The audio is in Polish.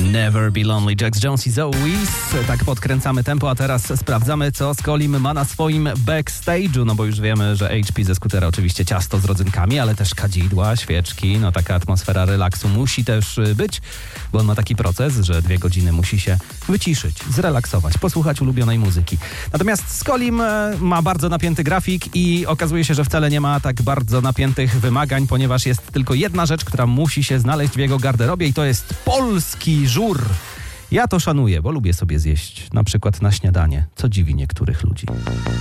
Never Be Lonely, Jax Jones i Zoe Wiz. Tak podkręcamy tempo, a teraz sprawdzamy, co Skolim ma na swoim backstage'u, no bo już wiemy, że HP ze skutera oczywiście ciasto z rodzynkami, ale też kadzidła, świeczki, no taka atmosfera relaksu musi też być, bo on ma taki proces, że 2 godziny musi się wyciszyć, zrelaksować, posłuchać ulubionej muzyki. Natomiast Skolim ma bardzo napięty grafik i okazuje się, że wcale nie ma tak bardzo napiętych wymagań, ponieważ jest tylko jedna rzecz, która musi się znaleźć w jego garderobie i to jest polski żur. Ja to szanuję, bo lubię sobie zjeść na przykład na śniadanie, co dziwi niektórych ludzi.